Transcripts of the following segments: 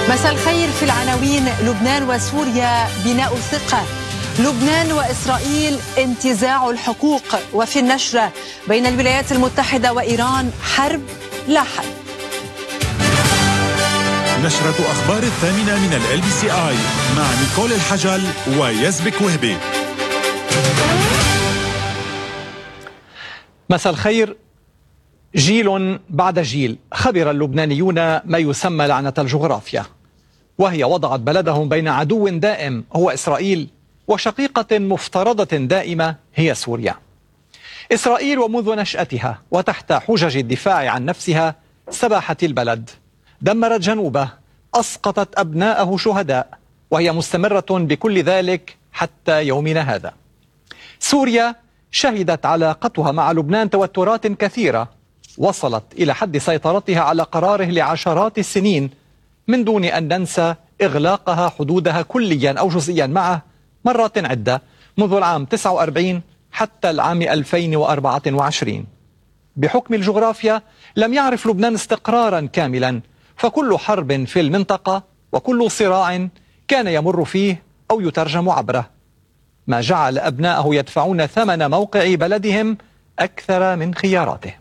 مساء الخير. في العناوين: لبنان وسوريا بناء ثقة، لبنان وإسرائيل انتزاع الحقوق، وفي النشرة: بين الولايات المتحدة وإيران حرب لا حل. نشرة أخبار 8 من LBCI مع نيكول الحجل ويزبك وهبي. مساء الخير. جيل بعد جيل خبر اللبنانيون ما يسمى لعنة الجغرافيا، وهي وضعت بلدهم بين عدو دائم هو إسرائيل وشقيقة مفترضة دائمة هي سوريا. إسرائيل ومنذ نشأتها وتحت حجج الدفاع عن نفسها سباحت البلد، دمرت جنوبه، أسقطت أبناءه شهداء، وهي مستمرة بكل ذلك حتى يومنا هذا. سوريا شهدت علاقتها مع لبنان توترات كثيرة وصلت إلى حد سيطرتها على قراره لعشرات السنين، من دون أن ننسى إغلاقها حدودها كليا أو جزئيا معه مرات عدة منذ العام 49 حتى العام 2024. بحكم الجغرافيا لم يعرف لبنان استقرارا كاملا، فكل حرب في المنطقة وكل صراع كان يمر فيه أو يترجم عبره، ما جعل أبناءه يدفعون ثمن موقع بلدهم أكثر من خياراته.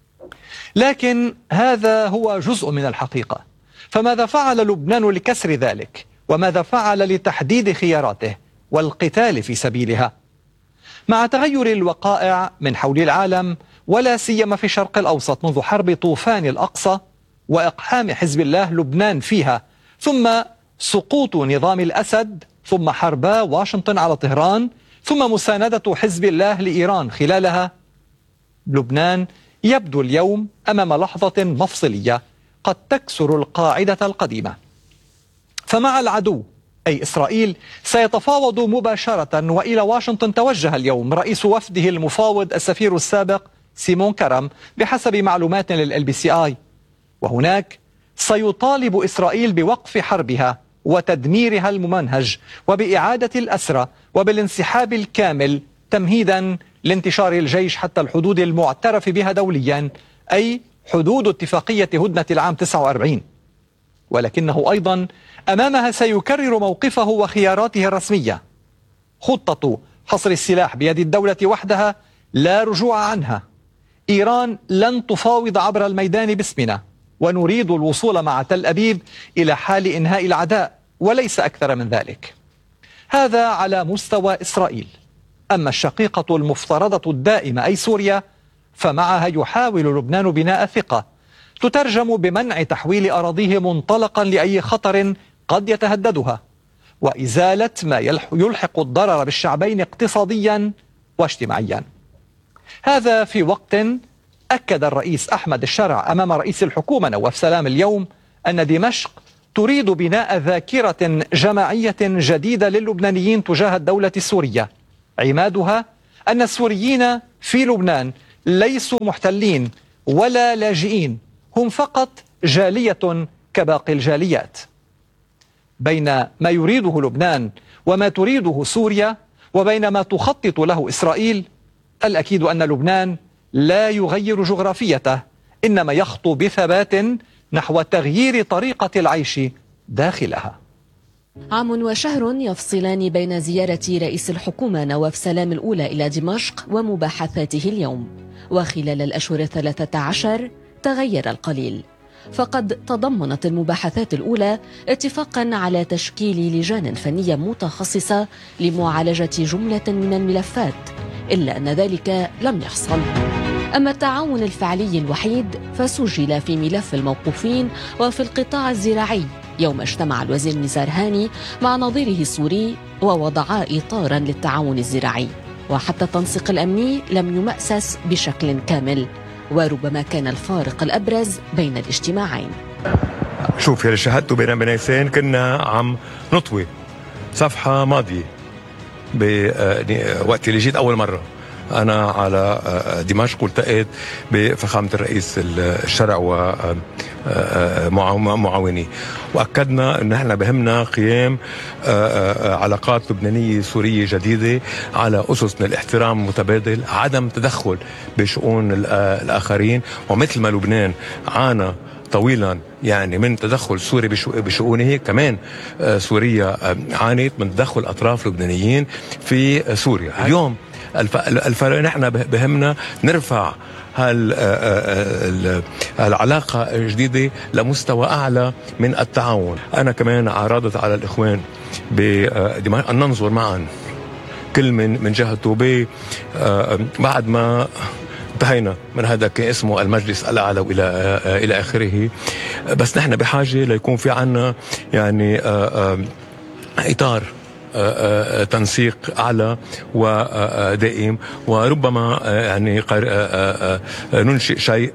لكن هذا هو جزء من الحقيقة، فماذا فعل لبنان لكسر ذلك؟ وماذا فعل لتحديد خياراته والقتال في سبيلها؟ مع تغير الوقائع من حول العالم ولا سيما في الشرق الأوسط منذ حرب طوفان الأقصى وإقحام حزب الله لبنان فيها، ثم سقوط نظام الأسد، ثم حربا واشنطن على طهران، ثم مساندة حزب الله لإيران خلالها، لبنان يبدو اليوم أمام لحظة مفصلية قد تكسر القاعدة القديمة. فمع العدو أي إسرائيل سيتفاوض مباشرة، وإلى واشنطن توجه اليوم رئيس وفده المفاوض السفير السابق سيمون كرم بحسب معلومات للLBCI، وهناك سيطالب إسرائيل بوقف حربها وتدميرها الممنهج وبإعادة الأسرى وبالانسحاب الكامل تمهيدا لانتشار الجيش حتى الحدود المعترف بها دوليا، أي حدود اتفاقية هدنة العام 49. ولكنه أيضا أمامها سيكرر موقفه وخياراته الرسمية: خطة حصر السلاح بيد الدولة وحدها لا رجوع عنها، إيران لن تفاوض عبر الميدان باسمنا، ونريد الوصول مع تل أبيب إلى حال إنهاء العداء وليس أكثر من ذلك. هذا على مستوى إسرائيل. أما الشقيقة المفترضة الدائمة أي سوريا فمعها يحاول لبنان بناء ثقة تترجم بمنع تحويل أراضيه منطلقا لأي خطر قد يتهددها، وإزالة ما يلحق الضرر بالشعبين اقتصاديا واجتماعيا. هذا في وقت أكد الرئيس أحمد الشرع أمام رئيس الحكومة نواف سلام اليوم أن دمشق تريد بناء ذاكرة جماعية جديدة للبنانيين تجاه الدولة السورية، عمادها أن السوريين في لبنان ليسوا محتلين ولا لاجئين، هم فقط جالية كباقي الجاليات. بين ما يريده لبنان وما تريده سوريا وبين ما تخطط له إسرائيل، الأكيد أن لبنان لا يغير جغرافيته، إنما يخطو بثبات نحو تغيير طريقة العيش داخلها. عام وشهر يفصلان بين زيارة رئيس الحكومة نواف سلام الأولى إلى دمشق ومباحثاته اليوم، وخلال الأشهر 13 تغير القليل، فقد تضمنت المباحثات الأولى اتفاقا على تشكيل لجان فنية متخصصة لمعالجة جملة من الملفات، إلا أن ذلك لم يحصل. أما التعاون الفعلي الوحيد فسجل في ملف الموقوفين وفي القطاع الزراعي، يوم اجتمع الوزير نزار هاني مع نظيره السوري ووضعا إطارا للتعاون الزراعي، وحتى التنسيق الأمني لم يمأسس بشكل كامل، وربما كان الفارق الأبرز بين الاجتماعين. شوف اللي شاهدته بين بنيسين كنا عم نطوي صفحة ماضية بوقت اللي جيت أول مرة أنا على دمشق، والتقيت بفخامة الرئيس الشرع ومعاونيه، وأكدنا أن احنا بهمنا قيام علاقات لبنانية سورية جديدة على أسس من الاحترام المتبادل، عدم تدخل بشؤون الآخرين. ومثل ما لبنان عانى طويلا يعني من تدخل سوري بشؤونه. كمان سوريا عانت من تدخل أطراف لبنانيين في سوريا. اليوم الفرق نحن بهمنا نرفع العلاقة الجديدة لمستوى أعلى من التعاون. أنا كمان عرضت على الإخوان بدمشق أن ننظر معا كل من جهته بعد ما انتهينا من هذا كان اسمه المجلس الأعلى وإلى آخره. بس نحن بحاجة ليكون في عنا يعني إطار تنسيق أعلى ودائم، وربما يعني ننشئ شيء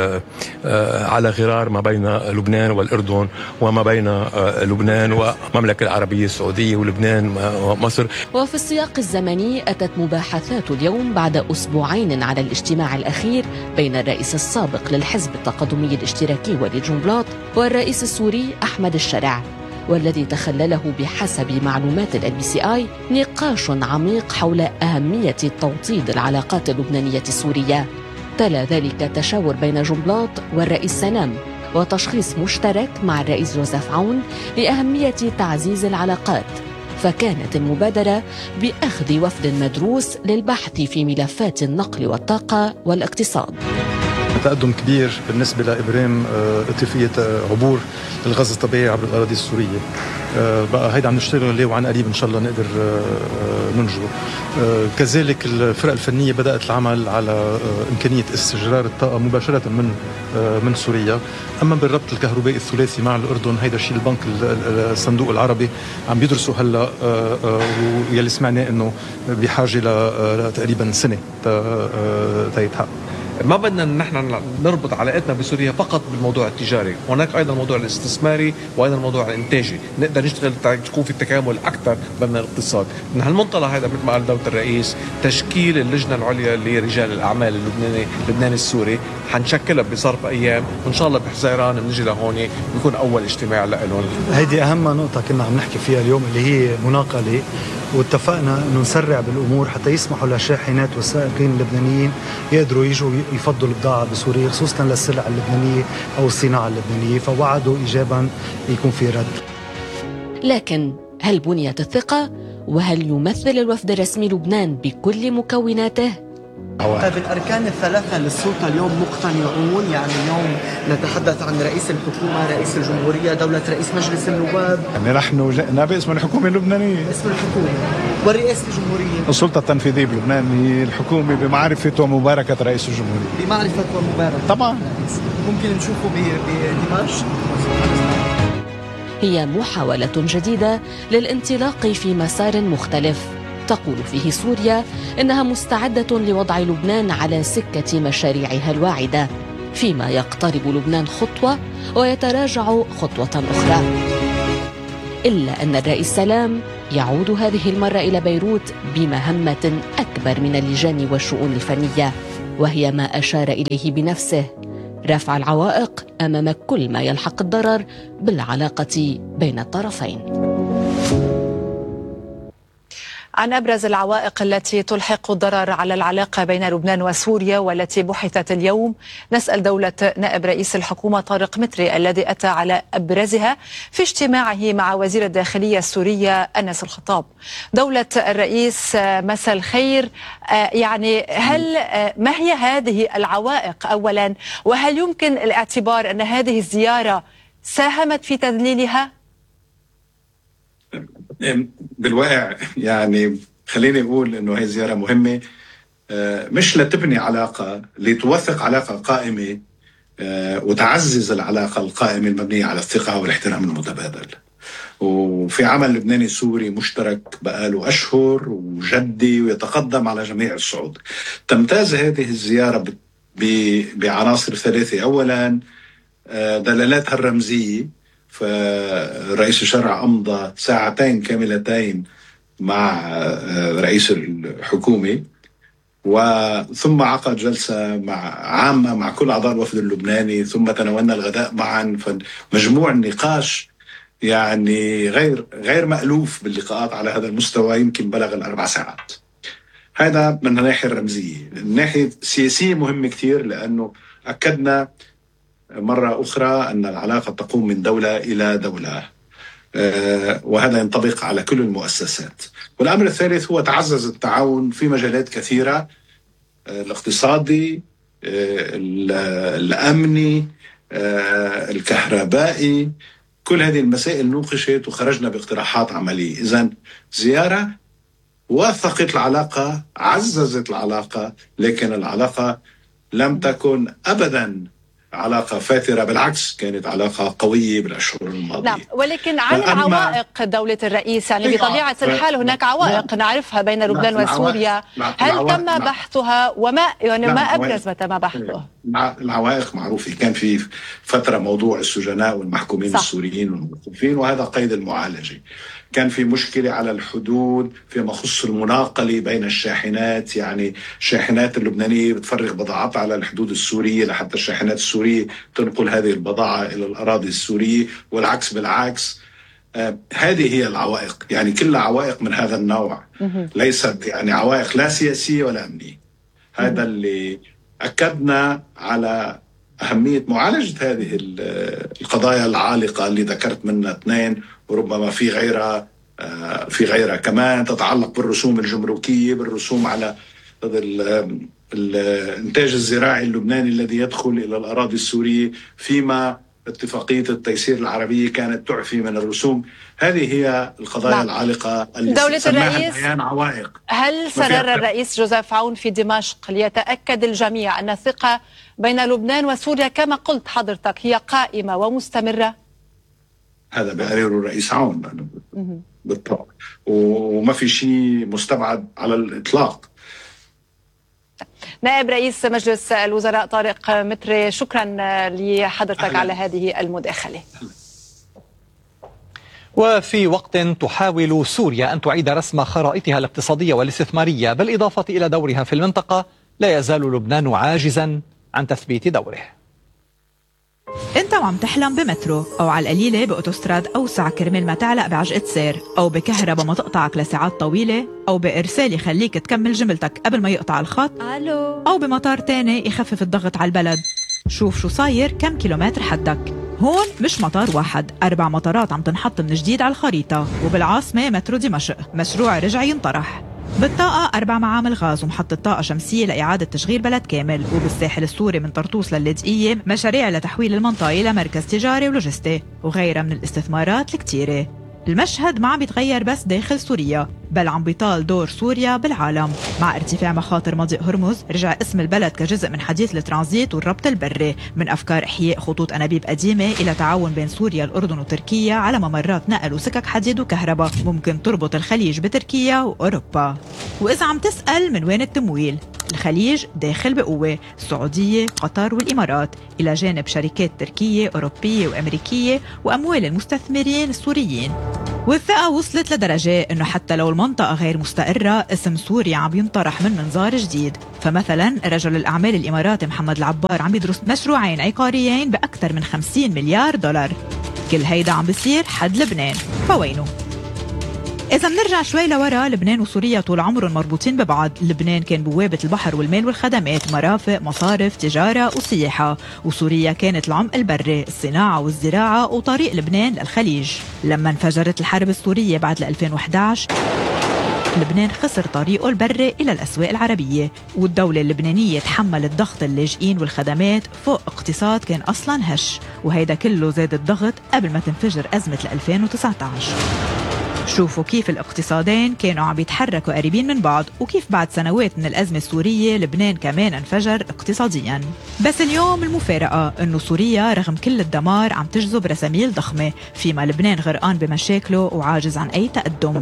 على غرار ما بين لبنان والأردن وما بين لبنان والمملكة العربية السعودية ولبنان ومصر. وفي السياق الزمني أتت مباحثات اليوم بعد أسبوعين على الاجتماع الأخير بين الرئيس السابق للحزب التقدمي الاشتراكي وليد جنبلاط والرئيس السوري أحمد الشرع، والذي تخلله بحسب معلومات الLBCI نقاش عميق حول أهمية توطيد العلاقات اللبنانية السورية. تلا ذلك تشاور بين جنبلاط والرئيس سلام وتشخيص مشترك مع الرئيس جوزيف عون لأهمية تعزيز العلاقات، فكانت المبادرة بأخذ وفد مدروس للبحث في ملفات النقل والطاقة والاقتصاد. تقدم كبير بالنسبة لإبرام اتفاقية عبور الغاز الطبيعي عبر الأراضي السورية. بقى هيدا عم نشتغل عليه وعن قريب إن شاء الله نقدر ننجره. كذلك الفرق الفنية بدأت العمل على إمكانية استجرار الطاقة مباشرة من سوريا. أما بالربط الكهربائي الثلاثي مع الأردن هيدا شيء البنك الصندوق العربي عم بيدرسوا هلا، ويلي سمعناه إنه بحاجة لتقريبا سنة تيتحقق. ما بدنا نحن نربط علاقتنا بسوريا فقط بالموضوع التجاري، هناك ايضا الموضوع الاستثماري وايضا الموضوع الانتاجي، نقدر نشتغل تكون في تكامل اكثر بين الاقتصاد. من هالمنطلق هذا مثل ما قال دوله الرئيس تشكيل اللجنه العليا لرجال الاعمال اللبناني السوري حنشكلها بظرف ايام، وان شاء الله بحزيران بنجي لهون بيكون اول اجتماع لهم. هيدي اهم نقطه كنا عم نحكي فيها اليوم اللي هي مناقله، واتفقنا انه نسرع بالامور حتى يسمحوا للشاحنات والسائقين اللبنانيين يقدروا يجوا يفضوا البضاعه بسوريا، خصوصا للسلع اللبنانيه او الصناعه اللبنانيه، فوعدوا ايجابا يكون في رد. لكن هل بنيت الثقه؟ وهل يمثل الوفد الرسمي لبنان بكل مكوناته؟ طيب الأركان الثلاثة للسلطة اليوم مقتنعون؟ يعني اليوم نتحدث عن رئيس الحكومة، رئيس الجمهورية، دولة رئيس مجلس النواب. يعني نحن جئنا باسم الحكومة اللبنانية، اسم الحكومة والرئاسة الجمهورية. السلطة التنفيذية بلبنان هي الحكومة بمعرفة ومباركة رئيس الجمهورية. بمعرفة ومباركة طبعا. ممكن نشوفه بدمشق. هي محاولة جديدة للانطلاق في مسار مختلف تقول فيه سوريا إنها مستعدة لوضع لبنان على سكة مشاريعها الواعدة، فيما يقترب لبنان خطوة ويتراجع خطوة أخرى. إلا أن الرئيس سلام يعود هذه المرة إلى بيروت بمهمة أكبر من اللجان والشؤون الفنية، وهي ما أشار إليه بنفسه: رفع العوائق أمام كل ما يلحق الضرر بالعلاقة بين الطرفين. عن أبرز العوائق التي تلحق الضرر على العلاقة بين لبنان وسوريا والتي بحثت اليوم نسأل دولة نائب رئيس الحكومة طارق متري الذي أتى على أبرزها في اجتماعه مع وزير الداخلية السورية أنس الخطاب. دولة الرئيس مساء الخير، يعني ما هي هذه العوائق أولا، وهل يمكن الاعتبار أن هذه الزيارة ساهمت في تذليلها؟ بالواقع يعني خليني أقول أنه هي زيارة مهمة، مش لتبني علاقة، لتوثق علاقة قائمة وتعزز العلاقة القائمة المبنية على الثقة والاحترام المتبادل. وفي عمل لبناني سوري مشترك بقاله أشهر وجدي ويتقدم على جميع الصعود. تمتاز هذه الزيارة بعناصر ثلاثة. أولا دلالاتها الرمزية، فرئيس الشرع أمضى ساعتين كاملتين مع رئيس الحكومة، وثم عقد جلسة عامة مع كل أعضاء الوفد اللبناني، ثم تناولنا الغداء معا. فمجموع النقاش يعني غير مألوف باللقاءات على هذا المستوى، يمكن بلغ 4 ساعات. هذا من الناحية الرمزية. الناحية السياسية مهمة كتير، لأنه أكدنا مرة أخرى أن العلاقة تقوم من دولة إلى دولة، وهذا ينطبق على كل المؤسسات. والأمر الثالث هو تعزز التعاون في مجالات كثيرة، الاقتصادي، الأمني، الكهربائي. كل هذه المسائل نوقشت وخرجنا باقتراحات عملية. إذن زيارة وثقت العلاقة، عززت العلاقة، لكن العلاقة لم تكن أبدا علاقة فاترة، بالعكس كانت علاقة قوية بالأشهر الماضية. نعم، ولكن عن عوائق دولة الرئيس، يعني بطبيعة الحال هناك عوائق نعرفها بين لبنان وسوريا، هل تم بحثها وما يعني ما أبرز ما تم بحثه؟ العوائق معروفة، كان في فترة موضوع السجناء والمحكومين السوريين والموقوفين، وهذا قيد المعالجة. كان في مشكلة على الحدود فيما يخص المناقلة بين الشاحنات، يعني الشاحنات اللبنانية بتفرغ بضاعتها على الحدود السورية لحتى الشاحنات السورية تنقل هذه البضاعة إلى الأراضي السورية، والعكس بالعكس. هذه هي العوائق، يعني كل عوائق من هذا النوع، ليست يعني عوائق لا سياسية ولا أمنية. هذا اللي أكدنا على أهمية معالجة هذه القضايا العالقة اللي ذكرت منها 2، وربما في غيرها كمان تتعلق بالرسوم الجمركية، بالرسوم على الإنتاج الزراعي اللبناني الذي يدخل إلى الأراضي السورية، فيما اتفاقية التيسير العربية كانت تعفي من الرسوم. هذه هي القضايا العالقة اللي دولة الرئيس. عوائق. هل سرر الرئيس جوزيف عون في دمشق ليتأكد الجميع أن الثقة بين لبنان وسوريا كما قلت حضرتك هي قائمة ومستمرة؟ هذا بقرير الرئيس عون بالطبع، وما في شيء مستبعد على الإطلاق. نائب رئيس مجلس الوزراء طارق متري، شكرا لحضرتك على هذه المداخلة. وفي وقت تحاول سوريا أن تعيد رسم خرائطها الاقتصادية والاستثمارية بالإضافة إلى دورها في المنطقة، لا يزال لبنان عاجزا عن تثبيت دوره. انت وعم تحلم بمترو او على القليله باوتوستراد اوسع كرمال ما تعلق بعجقه سير، او بكهرباء ما تقطعك لساعات طويله، او بارسال يخليك تكمل جملتك قبل ما يقطع الخط، او بمطار تاني يخفف الضغط على البلد. شوف شو صاير كم كيلومتر حدك. هون مش مطار واحد، 4 مطارات عم تنحط من جديد على الخريطه، وبالعاصمه مترو دمشق مشروع رجع ينطرح. بالطاقة 4 معامل غاز ومحطة طاقة شمسية لإعادة تشغيل بلد كامل، وبالساحل السوري من طرطوس لللاذقية مشاريع لتحويل المنطقة إلى مركز تجاري ولوجستي، وغيرها من الاستثمارات الكتيرة. المشهد ما عم بيتغير بس داخل سوريا، بل عم بيطال دور سوريا بالعالم. مع ارتفاع مخاطر مضيق هرمز رجع اسم البلد كجزء من حديث الترانزيت والربط البري، من أفكار إحياء خطوط أنابيب قديمة إلى تعاون بين سوريا الأردن وتركيا على ممرات نقل وسكك حديد وكهرباء ممكن تربط الخليج بتركيا وأوروبا. وإذا عم تسأل من وين التمويل، الخليج داخل بقوة، السعودية، قطر والإمارات، إلى جانب شركات تركية، أوروبية وأمريكية وأموال المستثمرين السوريين. والثقة وصلت لدرجة إنه حتى لو المنطقة غير مستقرة، اسم سوريا عم ينطرح من منظار جديد. فمثلا رجل الأعمال الإماراتي محمد العبار عم يدرس مشروعين عقاريين بأكثر من 50 مليار دولار. كل هيدا عم بيصير حد لبنان، فوينه؟ إذا بنرجع شوي لورا، لبنان وسوريا طول عمرهم مربوطين ببعض. لبنان كان بوابة البحر والمال والخدمات، مرافق، مصارف، تجارة وسياحة، وسوريا كانت العمق البري، الصناعة والزراعة وطريق لبنان للخليج. لما انفجرت الحرب السورية بعد 2011، لبنان خسر طريقه البري إلى الأسواق العربية، والدولة اللبنانية تحملت ضغط اللاجئين والخدمات فوق اقتصاد كان أصلاً هش، وهيدا كله زاد الضغط قبل ما تنفجر أزمة 2019. شوفوا كيف الاقتصادين كانوا عم بيتحركوا قريبين من بعض، وكيف بعد سنوات من الأزمة السورية لبنان كمان انفجر اقتصادياً. بس اليوم المفارقة إنه سوريا رغم كل الدمار عم تجذب رساميل ضخمة، فيما لبنان غرقان بمشاكله وعاجز عن أي تقدم.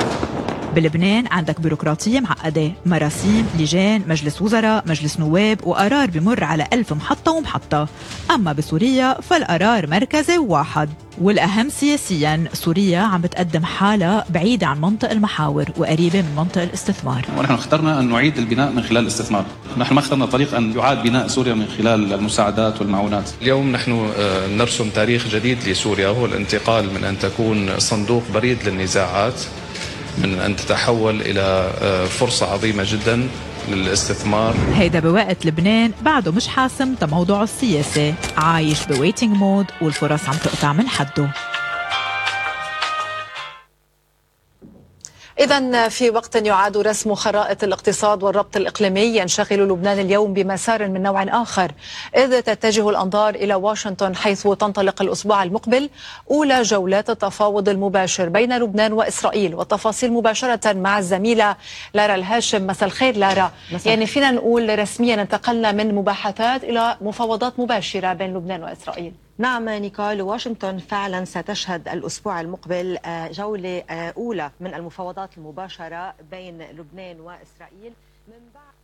بلبنان عندك بيروقراطية معقدة، مراسيم، لجان، مجلس وزراء، مجلس نواب، وقرار بمر على 1000 محطة ومحطة. أما بسوريا فالقرار مركزي واحد. والأهم سياسياً، سوريا عم بتقدم حالة بعيدة عن منطق المحاور وقريبة من منطق الاستثمار. ونحن اخترنا أن نعيد البناء من خلال الاستثمار. نحن ما اخترنا طريق أن يعاد بناء سوريا من خلال المساعدات والمعونات. اليوم نحن نرسم تاريخ جديد لسوريا، هو الانتقال من أن تكون صندوق بريد للنزاعات، من أن تتحول إلى فرصة عظيمة جدا للاستثمار. هيدا بوقت لبنان بعده مش حاسم موضوعه السياسي، عايش بويتنج مود والفرص عم تقطع من حده. إذا في وقت يعاد رسم خرائط الاقتصاد والربط الإقليمي، ينشغل لبنان اليوم بمسار من نوع آخر، إذ تتجه الأنظار إلى واشنطن، حيث تنطلق الأسبوع المقبل أولى جولات التفاوض المباشر بين لبنان وإسرائيل. والتفاصيل مباشرة مع الزميلة لارا الهاشم. مساء الخير لارا. يعني فينا نقول رسميا انتقلنا من مباحثات إلى مفاوضات مباشرة بين لبنان وإسرائيل. نعم نيكول، واشنطن فعلا ستشهد الأسبوع المقبل جولة أولى من المفاوضات المباشرة بين لبنان وإسرائيل من بعد